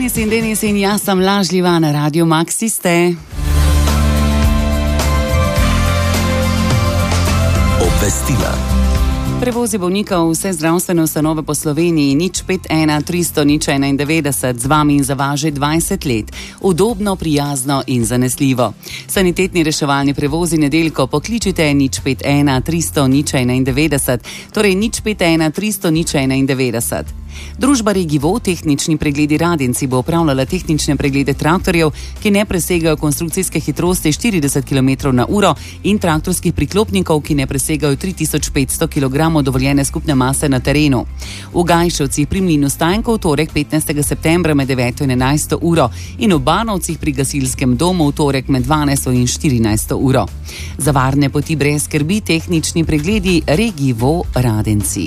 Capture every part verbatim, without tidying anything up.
Denis in Denis in jaz sem lažljiva na Radio Maxi ste. Obvestila. Prevozi bolnikov vse zdravstvene ustanove po Sloveniji nič pet ena tristo nič enaindevetdeset z vami in za važe dvajset let. Udobno, prijazno in zanesljivo. Sanitetni reševalni prevozi nedeljko pokličite nič pet ena tristo nič enaindevetdeset, torej nič pet ena tristo nič enaindevetdeset. Družba Regivo tehnični pregledi Radenci bo opravljala tehnične preglede traktorjev, ki ne presegajo konstrukcijske hitrosti štirideset kilometrov na uro in traktorskih priklopnikov, ki ne presegajo tri tisoč petsto kilogramov dovoljene skupne mase na terenu. V Gajšovcih pri Mlinu Stanko v torek petnajstega septembra med deveto in enajsto uro in v Banovcih pri gasilskem domu v torek med dvanajsto in štirinajsto uro. Za varne poti brez skrbi tehnični pregledi Regivo Radenci.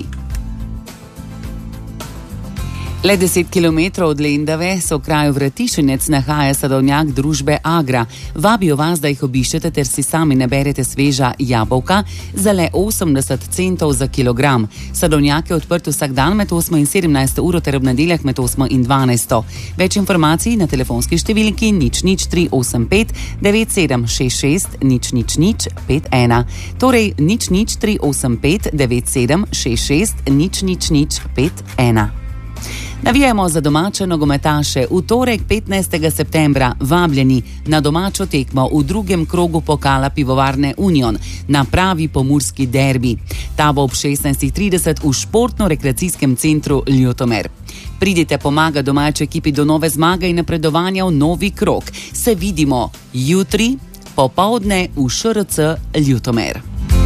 Le deset kilometrov od Lendave se v kraju Vratišenec nahaja sadovnjak družbe Agra. Vabijo vas, da jih obiščete ter si sami naberete sveža jabolka za le osemdeset centov za kilogram. Sadovnjak je odprt vsak dan med osmo in sedemnajsto uro ter ob nedeljah med osmo in dvanajsto. Več informacij na telefonski številki nič nič tri osem pet devet sedem šest šest nič nič nič pet ena. Torej nič nič tri osem pet devet sedem šest šest nič nič nič pet ena. Navijamo za domače nogometaše. V torek petnajstega septembra vabljeni na domačo tekmo v drugem krogu pokala Pivovarne Union na pravi pomurski derbi. Ta bo ob šestnajstih trideset v športno-rekreacijskem centru Ljutomer. Pridite pomaga domači ekipi do nove zmage in napredovanja v novi krog. Se vidimo jutri popoldne v Š R C Ljutomer.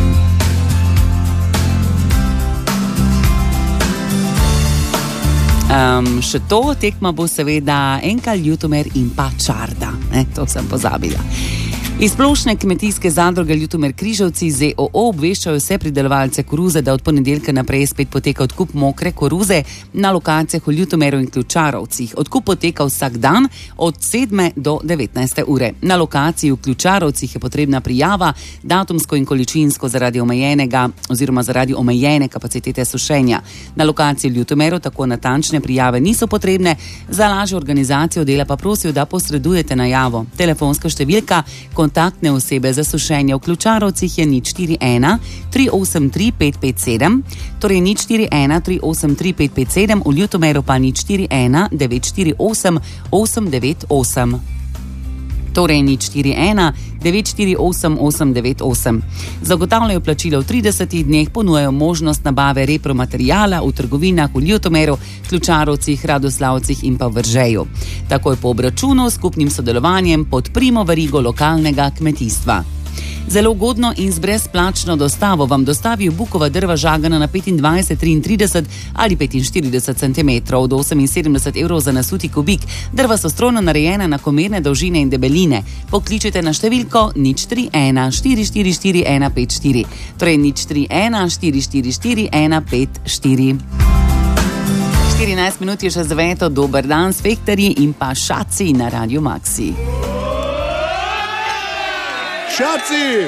Um, še to, tekma bo seveda Enka, Ljutomer in pa Čarda. Ne, to sem pozabila. Iz Splošne kmetijske zadruge Ljutomer Križevci Z O O obveščajo vse pridelovalce koruze, da od ponedeljka naprej spet poteka odkup mokre koruze na lokacijah v Ljutomeru in Ključarovcih. Odkup poteka vsak dan od sedme do devetnajste ure. Na lokaciji v Ključarovcih je potrebna prijava, datumsko in količinsko zaradi omejenega oziroma zaradi omejene kapacitete sušenja. Na lokaciji v Ljutomeru tako natančne prijave niso potrebne, za lažjo organizacijo dela pa prosijo, da posredujete najavo. Telefonska številka kontaktne osebe za sušenje v Ključarovcih je nič štiri ena tri osem tri pet pet sedem, torej nič štiri ena tri osem tri pet pet sedem, v Ljutomeru pa nič štiri ena devet štiri osem osem devet osem. Torej nič štiri ena devet štiri osem osem devet osem. Zagotavljajo plačilo v tridesetih dneh, ponujajo možnost nabave repromaterijala v trgovinah v Ljutomeru, Ključarovcih, Radoslavcih in pa v Vržeju. Takoj po obračunu s skupnim sodelovanjem podprimo verigo lokalnega kmetijstva. Zelo ugodno in z brezplačno dostavo vam dostavijo bukova drva žagana na petindvajset, triintrideset ali petinštirideset centimetrov do oseminsedemdeset evrov za nasuti kubik. Drva so strojno narejena na komerne dolžine in debeline. Pokličite na številko nič tri ena štiri štiri štiri ena pet štiri, torej nič tri ena štiri štiri štiri ena pet štiri. štirinajst minut je še zveto, dober dan s Fehtarji in pa Šaci na Radio Maxi. Šaci!